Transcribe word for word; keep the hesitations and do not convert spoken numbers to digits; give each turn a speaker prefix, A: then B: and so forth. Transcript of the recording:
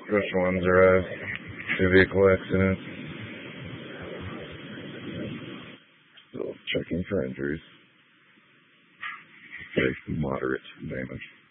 A: Special ones arrived. Two vehicle accident. Still checking for injuries. Very moderate damage.